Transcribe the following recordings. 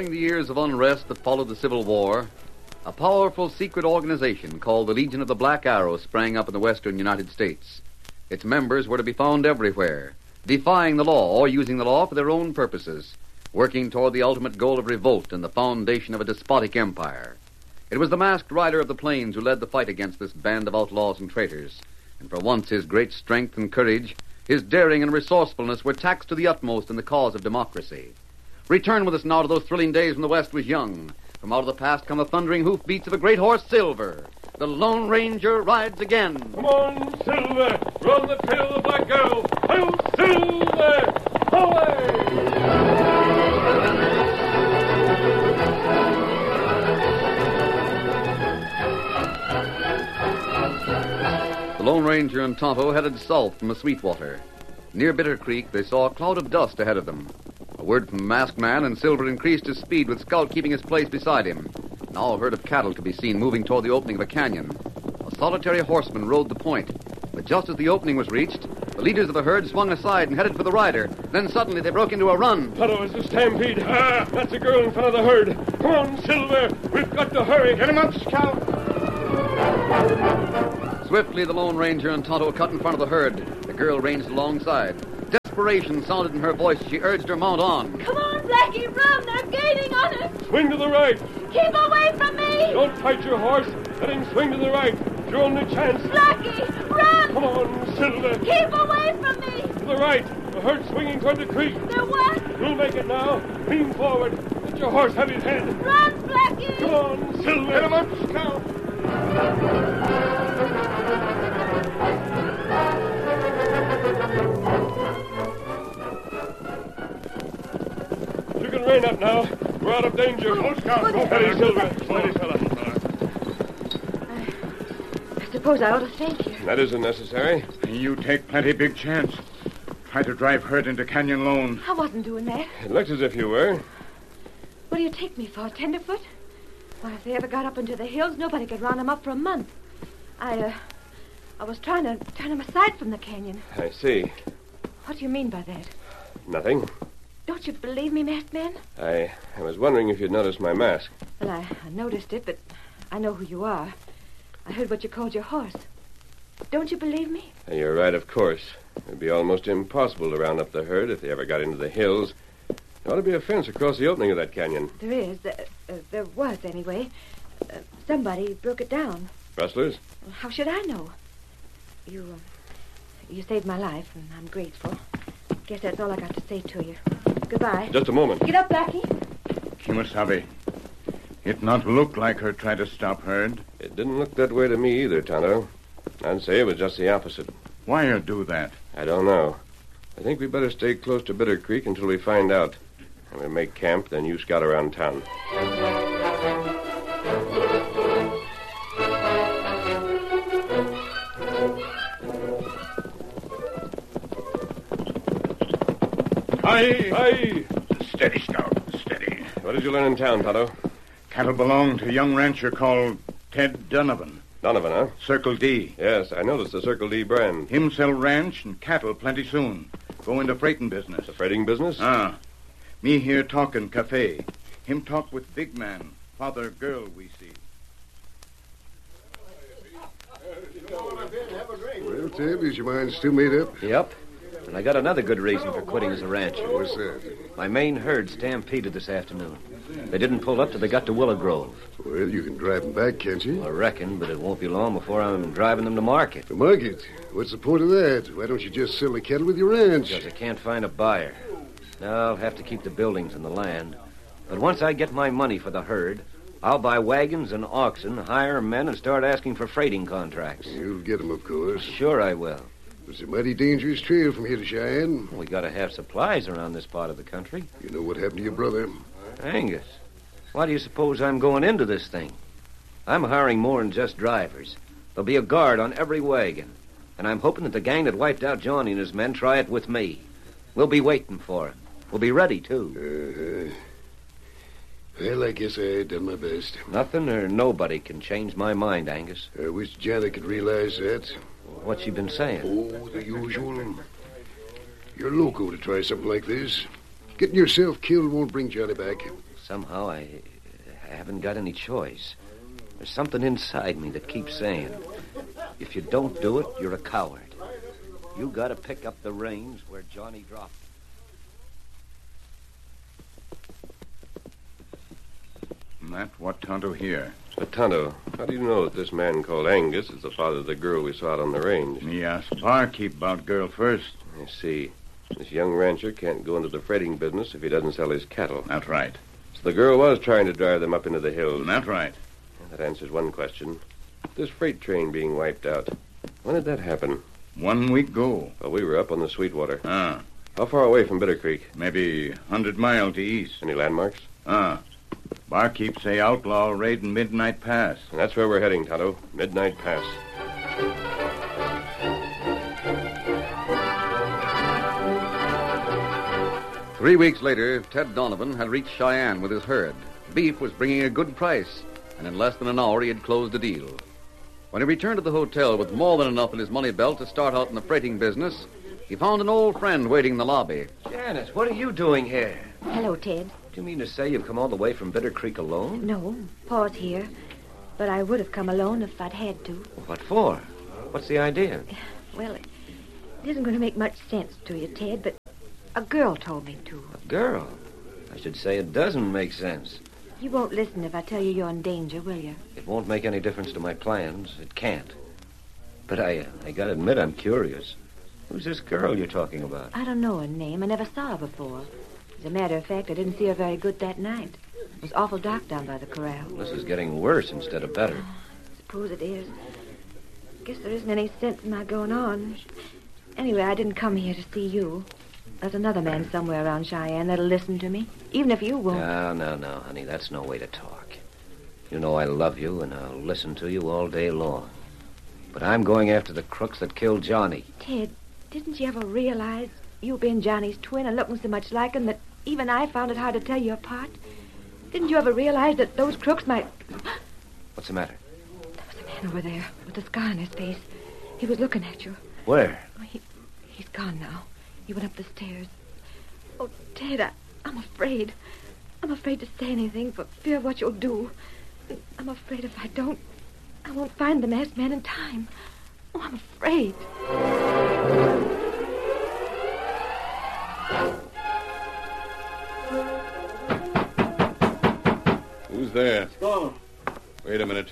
During the years of unrest that followed the Civil War, a powerful secret organization called the Legion of the Black Arrow sprang up in the western United States. Its members were to be found everywhere, defying the law or using the law for their own purposes, working toward the ultimate goal of revolt and the foundation of a despotic empire. It was the masked rider of the plains who led the fight against this band of outlaws and traitors, and for once his great strength and courage, his daring and resourcefulness were taxed to the utmost in the cause of democracy. Return with us now to those thrilling days when the West was young. From out of the past come the thundering hoofbeats of a great horse, Silver. The Lone Ranger rides again. Come on, Silver! Run the tail of the Black Arrow! Hail, Silver! Away! The Lone Ranger and Tonto headed south from the Sweetwater. Near Bitter Creek, they saw a cloud of dust ahead of them. A word from the masked man, and Silver increased his speed with Scout keeping his place beside him. Now a herd of cattle could be seen moving toward the opening of a canyon. A solitary horseman rode the point. But just as the opening was reached, the leaders of the herd swung aside and headed for the rider. Then suddenly they broke into a run. Tonto, it's a stampede. That's a girl in front of the herd. Come on, Silver! We've got to hurry. Get him up, Scout! Swiftly, the Lone Ranger and Tonto cut in front of the herd. The girl ranged alongside. Desperation sounded in her voice. She urged her mount on. Come on, Blackie, run! They're gaining on us! Swing to the right. Keep away from me! Don't fight your horse. Let him swing to the right. It's your only chance. Blackie, run! Come on, Silver. Keep away from me! To the right. The herd's swinging toward the creek. They're what? You'll make it now. Lean forward. Let your horse have his head. Run, Blackie! Come on, Silver. Get him up, Scout. You can rein up now. We're out of danger. Go, Scout. Go, steady, Silver. Steady, fella. I suppose I ought to thank you. That isn't necessary. You take plenty big chance. Try to drive herd into Canyon Lone. I wasn't doing that. It looks as if you were. What do you take me for, Tenderfoot? Why, if they ever got up into the hills, nobody could round them up for a month. I was trying to turn them aside from the canyon. I see. What do you mean by that? Nothing. Don't you believe me, masked man? I was wondering if you'd noticed my mask. Well, I noticed it, but I know who you are. I heard what you called your horse. Don't you believe me? You're right, of course. It'd be almost impossible to round up the herd if they ever got into the hills. There ought to be a fence across the opening of that canyon. There is. There was, anyway. Somebody broke it down. Rustlers? Well, how should I know? You saved my life, and I'm grateful. Guess that's all I got to say to you. Goodbye. Just a moment. Get up, Blackie. Kimasabi. It not look like her try to stop herd. It didn't look that way to me either, Tonto. I'd say it was just the opposite. Why her do that? I don't know. I think we better stay close to Bitter Creek until we find out. And we'll make camp, then you scout around town. Aye. Aye. Steady, Scout. Steady. What did you learn in town, Tonto? Cattle belong to a young rancher called Ted Donovan. Donovan, huh? Circle D. Yes, I noticed the Circle D brand. Him sell ranch and cattle plenty soon. Go into freighting business. The freighting business? Me here talking cafe. Him talk with big man. Father girl we see. Well, Ted, is your mind still made up? Yep. And I got another good reason for quitting as a rancher. What's that? My main herd stampeded this afternoon. They didn't pull up till they got to Willow Grove. Well, you can drive them back, can't you? I reckon, but it won't be long before I'm driving them to market. The market? What's the point of that? Why don't you just sell the cattle with your ranch? Because I can't find a buyer. Now, I'll have to keep the buildings and the land. But once I get my money for the herd, I'll buy wagons and oxen, hire men, and start asking for freighting contracts. You'll get them, of course. Sure I will. It's a mighty dangerous trail from here to Cheyenne. We gotta have supplies around this part of the country. You know what happened to your brother? Angus, why do you suppose I'm going into this thing? I'm hiring more than just drivers. There'll be a guard on every wagon. And I'm hoping that the gang that wiped out Johnny and his men try it with me. We'll be waiting for him. We'll be ready, too. Well, I guess I done my best. Nothing or nobody can change my mind, Angus. I wish Janet could realize that. What's she been saying? Oh, the usual. You're loco to try something like this. Getting yourself killed won't bring Johnny back. Somehow I haven't got any choice. There's something inside me that keeps saying, if you don't do it, you're a coward. You got to pick up the reins where Johnny dropped. Matt, what Tonto here? But Tonto, how do you know that this man called Angus is the father of the girl we saw out on the range? Me ask barkeep about girl first. I see. This young rancher can't go into the freighting business if he doesn't sell his cattle. That's right. So the girl was trying to drive them up into the hills. That's right. That answers one question. This freight train being wiped out, when did that happen? 1 week ago. Well, we were up on the Sweetwater. Ah, How far away from Bitter Creek? maybe 100 mile to east. Any landmarks? Barkeep say outlaw raiding Midnight Pass. And that's where we're heading, Tonto. Midnight Pass. Three weeks later, Ted Donovan had reached Cheyenne with his herd. Beef was bringing a good price, and in less than an hour he had closed the deal. When he returned to the hotel with more than enough in his money belt to start out in the freighting business, he found an old friend waiting in the lobby. Janice, what are you doing here? Hello, Ted. Do you mean to say you've come all the way from Bitter Creek alone? No, Pa's here. But I would have come alone if I'd had to. What for? What's the idea? Well, it isn't going to make much sense to you, Ted, but a girl told me to. A girl? I should say it doesn't make sense. You won't listen if I tell you you're in danger, will you? It won't make any difference to my plans. It can't. But I gotta admit I'm curious. Who's this girl you're talking about? I don't know her name. I never saw her before. As a matter of fact, I didn't see her very good that night. It was awful dark down by the corral. This is getting worse instead of better. Suppose it is. Guess there isn't any sense in my going on. Anyway, I didn't come here to see you. There's another man somewhere around Cheyenne that'll listen to me, even if you won't. No, honey. That's no way to talk. You know I love you, and I'll listen to you all day long. But I'm going after the crooks that killed Johnny. Ted, didn't you ever realize you being Johnny's twin and looking so much like him that even I found it hard to tell you apart? Didn't you ever realize that those crooks might... What's the matter? There was a man over there with a scar on his face. He was looking at you. Where? Oh, he's gone now. He went up the stairs. Oh, Ted, I'm afraid. I'm afraid to say anything for fear of what you'll do. I'm afraid if I don't, I won't find the masked man in time. Oh, I'm afraid. Who's there? Go. Wait a minute.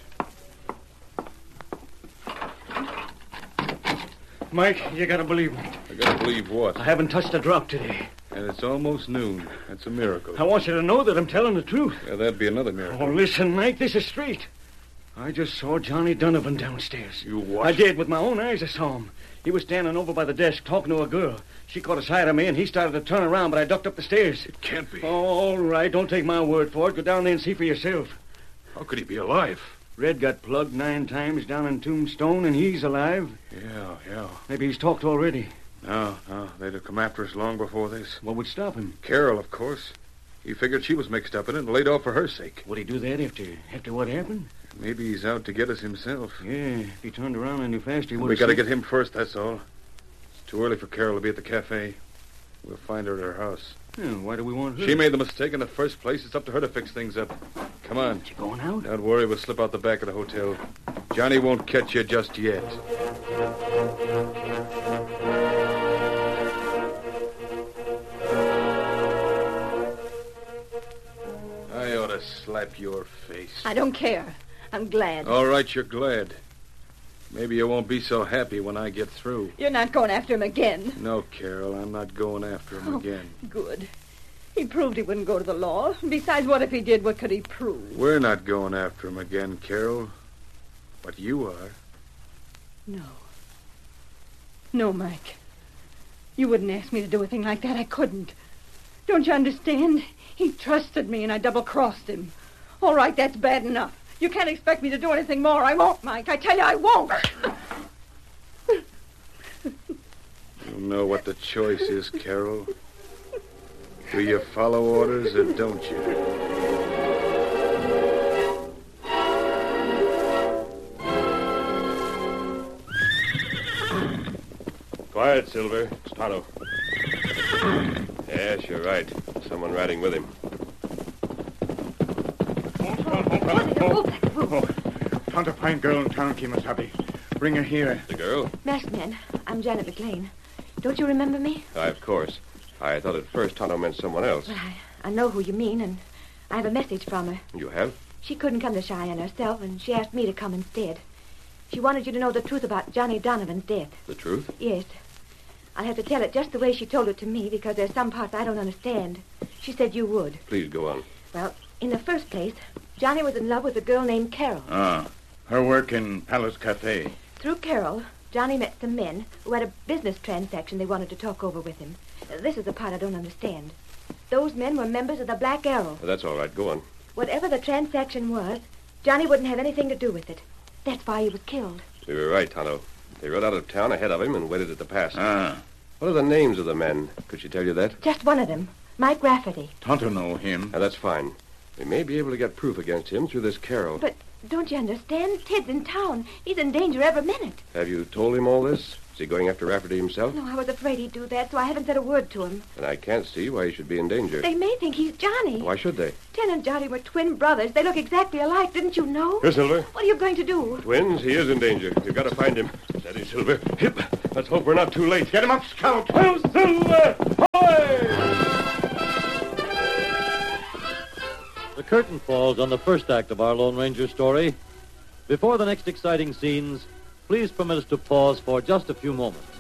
Mike, you gotta believe me. I gotta believe what? I haven't touched a drop today. And it's almost noon. That's a miracle. I want you to know that I'm telling the truth. Yeah, that'd be another miracle. Oh, listen, Mike, this is straight. I just saw Johnny Donovan downstairs. You what? I did. With my own eyes, I saw him. He was standing over by the desk talking to a girl. She caught a sight of me, and he started to turn around, but I ducked up the stairs. It can't be. Oh, all right. Don't take my word for it. Go down there and see for yourself. How could he be alive? Red got plugged 9 times down in Tombstone, and he's alive. Yeah. Maybe he's talked already. No. They'd have come after us long before this. What would stop him? Carol, of course. He figured she was mixed up in it and laid off for her sake. Would he do that after what happened? Maybe he's out to get us himself. Yeah, if he turned around any faster, he would We gotta get him first, that's all. It's too early for Carol to be at the cafe. We'll find her at her house. Yeah, why do we want her? She made the mistake in the first place. It's up to her to fix things up. Come on. You going out? Don't worry, we'll slip out the back of the hotel. Johnny won't catch you just yet. I ought to slap your face. I don't care. I'm glad. All right, you're glad. Maybe you won't be so happy when I get through. You're not going after him again. No, Carol, I'm not going after him again. Good. He proved he wouldn't go to the law. Besides, what if he did? What could he prove? We're not going after him again, Carol. But you are. No. No, Mike. You wouldn't ask me to do a thing like that. I couldn't. Don't you understand? He trusted me, and I double-crossed him. All right, that's bad enough. You can't expect me to do anything more. I won't, Mike. I tell you, I won't. You know what the choice is, Carol. Do you follow orders or don't you? Quiet, Silver. It's Tonto. Yes, you're right. Someone riding with him. Tonto fine girl in town, Kimasabi. Bring her here. The girl? Masked man, I'm Janet McLean. Don't you remember me? Of course. I thought at first Tonto meant someone else. Well, I know who you mean, and I have a message from her. You have? She couldn't come to Cheyenne herself, and she asked me to come instead. She wanted you to know the truth about Johnny Donovan's death. The truth? Yes. I'll have to tell it just the way she told it to me, because there's some parts I don't understand. She said you would. Please go on. Well, in the first place, Johnny was in love with a girl named Carol. Her work in Palace Cafe. Through Carol, Johnny met some men who had a business transaction they wanted to talk over with him. This is the part I don't understand. Those men were members of the Black Arrow. That's all right. Go on. Whatever the transaction was, Johnny wouldn't have anything to do with it. That's why he was killed. You were right, Tonto. They rode out of town ahead of him and waited at the pass. What are the names of the men? Could she tell you that? Just one of them, Mike Rafferty. Tonto know him. That's fine. We may be able to get proof against him through this Carol. But don't you understand? Ted's in town. He's in danger every minute. Have you told him all this? Is he going after Rafferty himself? No, I was afraid he'd do that, so I haven't said a word to him. And I can't see why he should be in danger. They may think he's Johnny. Why should they? Ted and Johnny were twin brothers. They look exactly alike, didn't you know? Here, Silver. What are you going to do? Twins, he is in danger. You've got to find him. Steady, Silver. Hip. Let's hope we're not too late. Get him up, Scout. Oh, Silver! The curtain falls on the first act of our Lone Ranger story. Before the next exciting scenes, please permit us to pause for just a few moments.